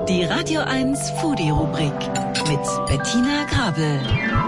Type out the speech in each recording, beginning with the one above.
Die Radio 1 Foodie-Rubrik mit Bettina Grabel.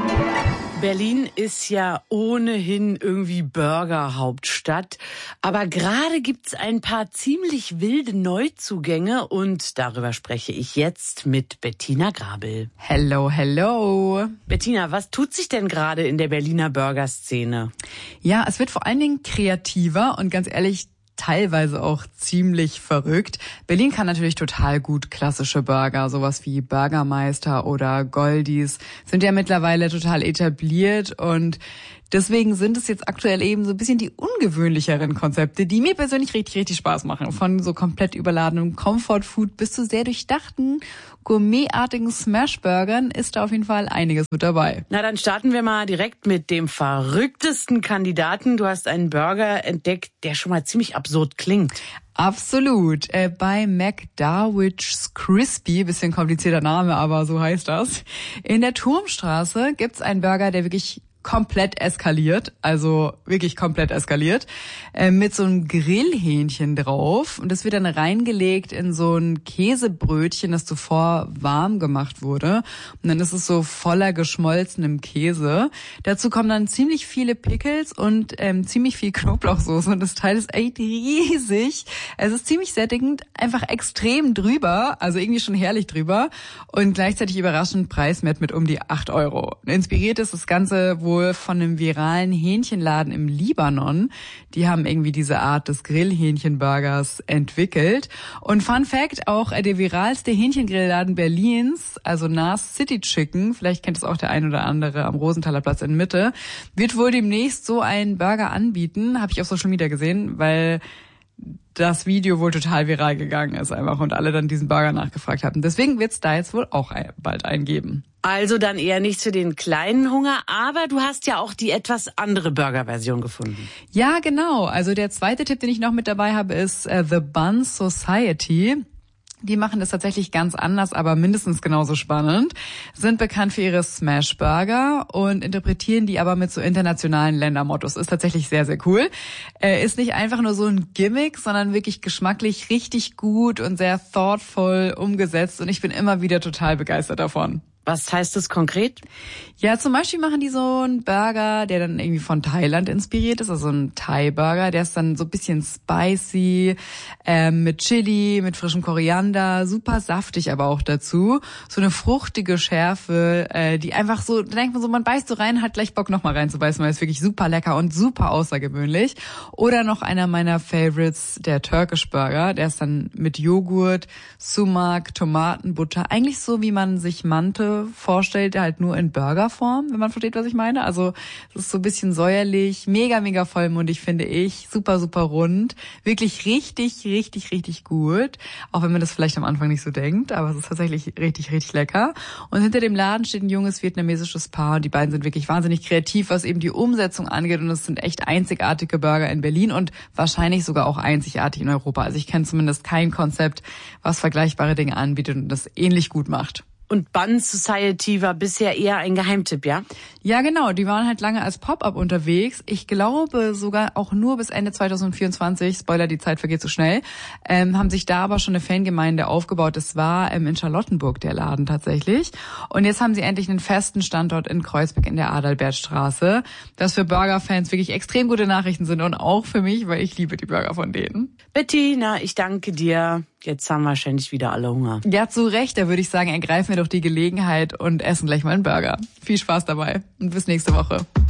Berlin ist ja ohnehin irgendwie Burger-Hauptstadt, aber gerade gibt's ein paar ziemlich wilde Neuzugänge und darüber spreche ich jetzt mit Bettina Grabel. Hello, hello. Bettina, was tut sich denn gerade in der Berliner Burgerszene? Ja, es wird vor allen Dingen kreativer und ganz ehrlich, teilweise auch ziemlich verrückt. Berlin kann natürlich total gut klassische Burger, sowas wie Burgermeister oder Goldies, sind ja mittlerweile total etabliert und deswegen sind es jetzt aktuell eben so ein bisschen die ungewöhnlicheren Konzepte, die mir persönlich richtig Spaß machen. Von so komplett überladenem Comfort-Food bis zu sehr durchdachten, gourmetartigen Smash-Burgern ist da auf jeden Fall einiges mit dabei. Na, dann starten wir mal direkt mit dem verrücktesten Kandidaten. Du hast einen Burger entdeckt, der schon mal ziemlich absurd klingt. Absolut. Bei McDarwich Crispy, bisschen komplizierter Name, aber so heißt das. In der Turmstraße gibt's einen Burger, der wirklich komplett eskaliert, also wirklich komplett eskaliert, mit so einem Grillhähnchen drauf und das wird dann reingelegt in so ein Käsebrötchen, das zuvor warm gemacht wurde und dann ist es so voller geschmolzenem Käse. Dazu kommen dann ziemlich viele Pickles und ziemlich viel Knoblauchsoße und das Teil ist echt riesig. Es ist ziemlich sättigend, einfach extrem drüber, also irgendwie schon herrlich drüber und gleichzeitig überraschend preiswert mit um die 8 Euro. Inspiriert ist das Ganze wohl von einem viralen Hähnchenladen im Libanon. Die haben irgendwie diese Art des Grillhähnchenburgers entwickelt. Und Fun Fact, auch der viralste Hähnchengrillladen Berlins, also Nas City Chicken, vielleicht kennt es auch der ein oder andere am Rosenthaler Platz in Mitte, wird wohl demnächst so einen Burger anbieten. Habe ich auf Social Media gesehen, weil das Video wohl total viral gegangen ist einfach und alle dann diesen Burger nachgefragt hatten. Deswegen wird es da jetzt wohl auch bald einen geben. Also dann eher nicht für den kleinen Hunger, aber du hast ja auch die etwas andere Burger-Version gefunden. Ja, genau. Also der zweite Tipp, den ich noch mit dabei habe, ist The Bun Society. Die machen das tatsächlich ganz anders, aber mindestens genauso spannend. Sind bekannt für ihre Smash-Burger und interpretieren die aber mit so internationalen Ländermottos. Ist tatsächlich sehr cool. Ist nicht einfach nur so ein Gimmick, sondern wirklich geschmacklich richtig gut und sehr thoughtful umgesetzt. Und ich bin immer wieder total begeistert davon. Was heißt das konkret? Ja, zum Beispiel machen die so einen Burger, der dann irgendwie von Thailand inspiriert ist, also ein Thai-Burger, der ist dann so ein bisschen spicy, mit Chili, mit frischem Koriander, super saftig aber auch dazu. So eine fruchtige Schärfe, die einfach so, da denkt man so, man beißt so rein, hat gleich Bock nochmal reinzubeißen, weil es wirklich super lecker und super außergewöhnlich. Oder noch einer meiner Favorites, der Turkish Burger, der ist dann mit Joghurt, Sumak, Tomatenbutter, eigentlich so wie man sich Mante vorstellt, halt nur in Burgerform, wenn man versteht, was ich meine. Also es ist so ein bisschen säuerlich, mega vollmundig, finde ich, super rund, wirklich richtig gut, auch wenn man das vielleicht am Anfang nicht so denkt, aber es ist tatsächlich richtig lecker. Und hinter dem Laden steht ein junges vietnamesisches Paar und die beiden sind wirklich wahnsinnig kreativ, was eben die Umsetzung angeht und es sind echt einzigartige Burger in Berlin und wahrscheinlich sogar auch einzigartig in Europa. Also ich kenne zumindest kein Konzept, was vergleichbare Dinge anbietet und das ähnlich gut macht. Und Bun Society war bisher eher ein Geheimtipp, ja? Ja, genau. Die waren halt lange als Pop-up unterwegs. Ich glaube sogar auch nur bis Ende 2024. Spoiler, die Zeit vergeht so schnell. Haben sich da aber schon eine Fangemeinde aufgebaut. Es war in Charlottenburg der Laden tatsächlich. Und jetzt haben sie endlich einen festen Standort in Kreuzberg in der Adalbertstraße. Das für Burger-Fans wirklich extrem gute Nachrichten sind und auch für mich, weil ich liebe die Burger von denen. Bettina, ich danke dir. Jetzt haben wahrscheinlich wieder alle Hunger. Ja, zu Recht. Da würde ich sagen, ergreifen wir doch die Gelegenheit und essen gleich mal einen Burger. Viel Spaß dabei und bis nächste Woche.